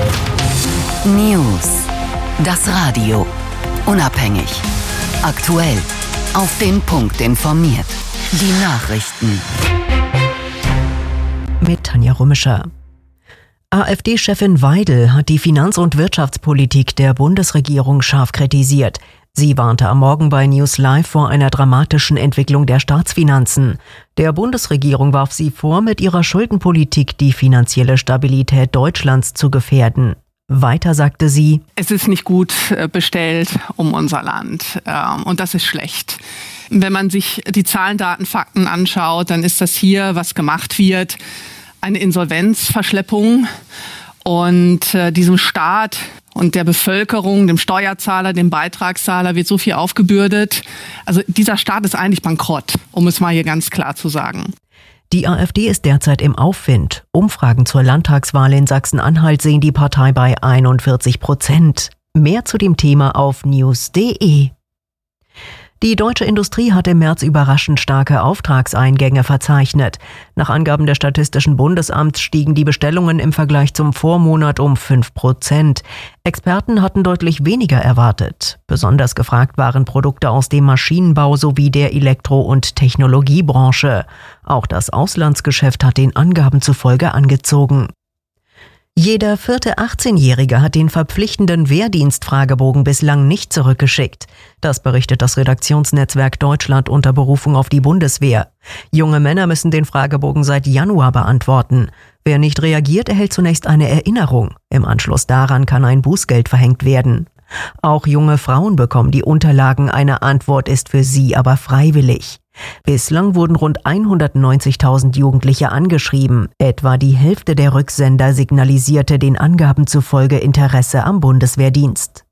News. Das Radio. Unabhängig. Aktuell. Auf den Punkt informiert. Die Nachrichten. Mit Tanja Rummischer. AfD-Chefin Weidel hat die Finanz- und Wirtschaftspolitik der Bundesregierung scharf kritisiert. Sie warnte am Morgen bei News Live vor einer dramatischen Entwicklung der Staatsfinanzen. Der Bundesregierung warf sie vor, mit ihrer Schuldenpolitik die finanzielle Stabilität Deutschlands zu gefährden. Weiter sagte sie: Es ist nicht gut bestellt um unser Land und das ist schlecht. Wenn man sich die Zahlen, Daten, Fakten anschaut, dann ist das hier, was gemacht wird, eine Insolvenzverschleppung. Und diesem Staat und der Bevölkerung, dem Steuerzahler, dem Beitragszahler wird so viel aufgebürdet. Also dieser Staat ist eigentlich bankrott, um es mal hier ganz klar zu sagen. Die AfD ist derzeit im Aufwind. Umfragen zur Landtagswahl in Sachsen-Anhalt sehen die Partei bei 41%. Mehr zu dem Thema auf news.de. Die deutsche Industrie hat im März überraschend starke Auftragseingänge verzeichnet. Nach Angaben des Statistischen Bundesamts stiegen die Bestellungen im Vergleich zum Vormonat um 5%. Experten hatten deutlich weniger erwartet. Besonders gefragt waren Produkte aus dem Maschinenbau sowie der Elektro- und Technologiebranche. Auch das Auslandsgeschäft hat den Angaben zufolge angezogen. Jeder vierte 18-Jährige hat den verpflichtenden Wehrdienstfragebogen bislang nicht zurückgeschickt. Das berichtet das Redaktionsnetzwerk Deutschland unter Berufung auf die Bundeswehr. Junge Männer müssen den Fragebogen seit Januar beantworten. Wer nicht reagiert, erhält zunächst eine Erinnerung. Im Anschluss daran kann ein Bußgeld verhängt werden. Auch junge Frauen bekommen die Unterlagen, eine Antwort ist für sie aber freiwillig. Bislang wurden rund 190.000 Jugendliche angeschrieben. Etwa die Hälfte der Rücksender signalisierte den Angaben zufolge Interesse am Bundeswehrdienst.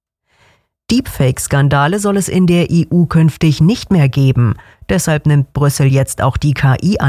Deepfake-Skandale soll es in der EU künftig nicht mehr geben. Deshalb nimmt Brüssel jetzt auch die KI an.